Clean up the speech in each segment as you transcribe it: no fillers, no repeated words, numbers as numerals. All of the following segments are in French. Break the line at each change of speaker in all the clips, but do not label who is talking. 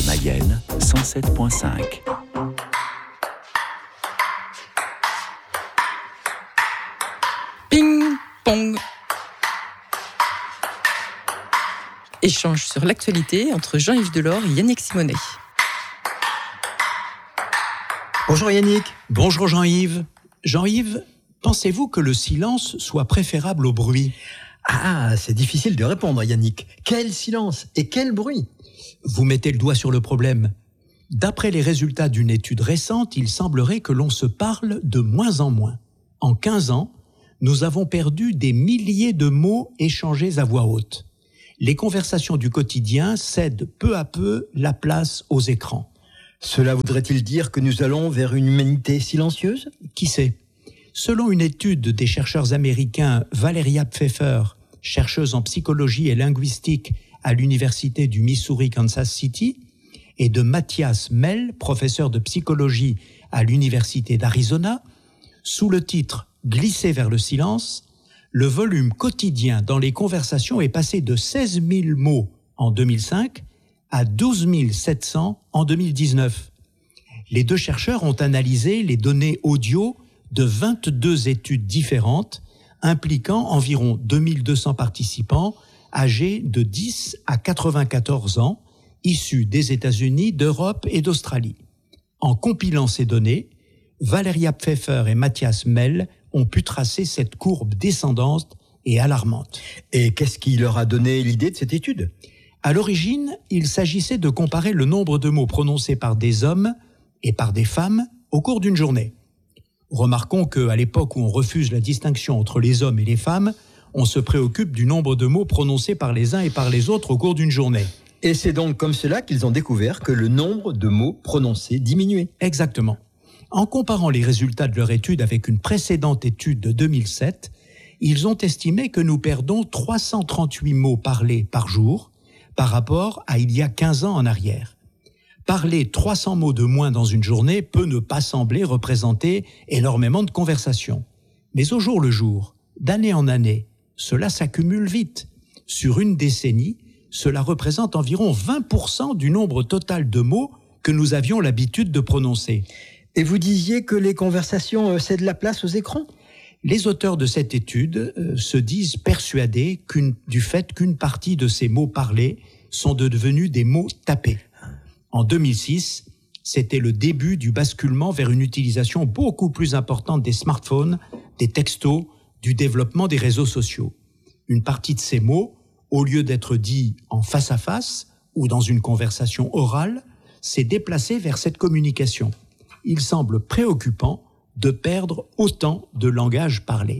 Mayenne, 107.5.
Ping pong. Échange sur l'actualité entre Jean-Yves Delors et Yannick Simonet.
Bonjour Yannick.
Bonjour Jean-Yves. Jean-Yves, pensez-vous que le silence soit préférable au bruit ?
Ah, c'est difficile de répondre Yannick. Quel silence et quel bruit ?
Vous mettez le doigt sur le problème. D'après les résultats d'une étude récente, il semblerait que l'on se parle de moins en moins. En 15 ans, nous avons perdu des milliers de mots échangés à voix haute. Les conversations du quotidien cèdent peu à peu la place aux écrans.
Cela voudrait-il dire que nous allons vers une humanité silencieuse ?
Qui sait ? Selon une étude des chercheurs américains Valeria Pfeffer, chercheuse en psychologie et linguistique à l'université du Missouri Kansas City, et de Matthias Mell, professeur de psychologie à l'université d'Arizona, sous le titre « Glisser vers le silence », le volume quotidien dans les conversations est passé de 16 000 mots en 2005 à 12 700 en 2019. Les deux chercheurs ont analysé les données audio de 22 études différentes impliquant environ 2200 participants âgés de 10 à 94 ans, issus des États-Unis, d'Europe et d'Australie. En compilant ces données, Valeria Pfeffer et Matthias Mell ont pu tracer cette courbe descendante et alarmante.
Et qu'est-ce qui leur a donné l'idée de cette étude ?
À l'origine, il s'agissait de comparer le nombre de mots prononcés par des hommes et par des femmes au cours d'une journée. Remarquons qu'à l'époque où on refuse la distinction entre les hommes et les femmes, on se préoccupe du nombre de mots prononcés par les uns et par les autres au cours d'une journée.
Et c'est donc comme cela qu'ils ont découvert que le nombre de mots prononcés diminuait.
Exactement. En comparant les résultats de leur étude avec une précédente étude de 2007, ils ont estimé que nous perdons 338 mots parlés par jour par rapport à il y a 15 ans en arrière. Parler 300 mots de moins dans une journée peut ne pas sembler représenter énormément de conversations. Mais au jour le jour, d'année en année, cela s'accumule vite. Sur une décennie, cela représente environ 20% du nombre total de mots que nous avions l'habitude de prononcer.
Et vous disiez que les conversations cèdent la place aux écrans ?
Les auteurs de cette étude se disent persuadés du fait qu'une partie de ces mots parlés sont devenus des mots tapés. En 2006, c'était le début du basculement vers une utilisation beaucoup plus importante des smartphones, des textos, du développement des réseaux sociaux. Une partie de ces mots, au lieu d'être dits en face à face ou dans une conversation orale, s'est déplacée vers cette communication. Il semble préoccupant de perdre autant de langage parlé.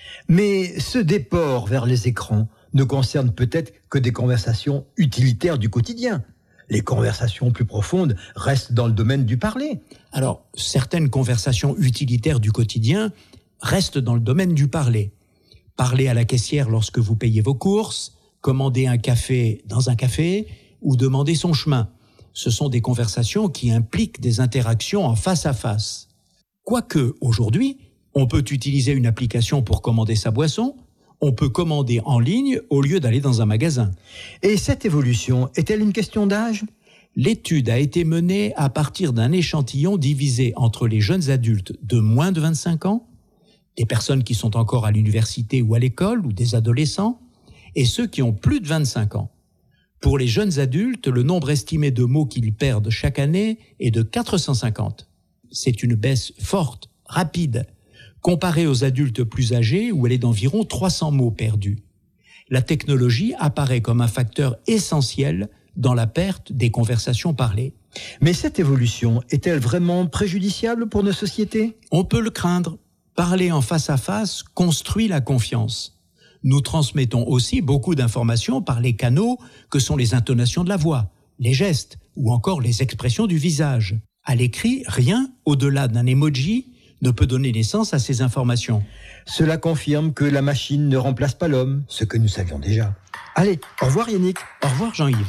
Mais ce déport vers les écrans ne concerne peut-être que des conversations utilitaires du quotidien. Les conversations plus profondes restent dans le domaine du parler.
Alors, certaines conversations utilitaires du quotidien restent dans le domaine du parler. Parler à la caissière lorsque vous payez vos courses, commander un café dans un café ou demander son chemin. Ce sont des conversations qui impliquent des interactions en face à face. Quoique, aujourd'hui, on peut utiliser une application pour commander sa boisson, on peut commander en ligne au lieu d'aller dans un magasin.
Et cette évolution est-elle une question d'âge ?
L'étude a été menée à partir d'un échantillon divisé entre les jeunes adultes de moins de 25 ans, des personnes qui sont encore à l'université ou à l'école, ou des adolescents, et ceux qui ont plus de 25 ans. Pour les jeunes adultes, le nombre estimé de mots qu'ils perdent chaque année est de 450. C'est une baisse forte, rapide, comparée aux adultes plus âgés où elle est d'environ 300 mots perdus. La technologie apparaît comme un facteur essentiel dans la perte des conversations parlées.
Mais cette évolution est-elle vraiment préjudiciable pour nos sociétés ?
On peut le craindre. Parler en face à face construit la confiance. Nous transmettons aussi beaucoup d'informations par les canaux que sont les intonations de la voix, les gestes ou encore les expressions du visage. À l'écrit, rien au-delà d'un emoji ne peut donner naissance à ces informations.
Cela confirme que la machine ne remplace pas l'homme, ce que nous savions déjà. Allez, au revoir Yannick.
Au revoir Jean-Yves.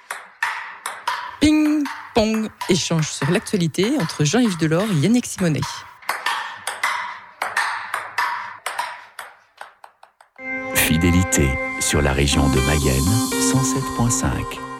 Ping pong. Échange sur l'actualité entre Jean-Yves Delors et Yannick Simonet.
Fidélité sur la région de Mayenne, 107.5.